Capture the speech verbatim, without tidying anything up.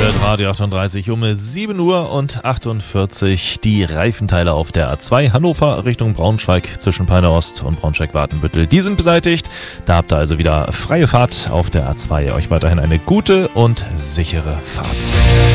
hört Radio achtunddreißig um sieben Uhr und achtundvierzig. Die Reifenteile auf der A zwei Hannover Richtung Braunschweig zwischen Peine Ost und Braunschweig-Watenbüttel. Die sind beseitigt. Da habt ihr also wieder freie Fahrt auf der A zwei. Euch weiterhin eine gute und sichere Fahrt.